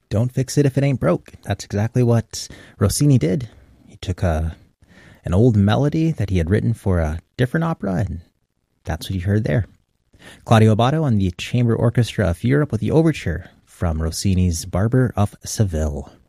Don't fix it if it ain't broke. That's exactly what Rossini did. He took an old melody that he had written for a different opera, and that's what you heard there. Claudio Abbado on the Chamber Orchestra of Europe with the overture from Rossini's Barber of Seville.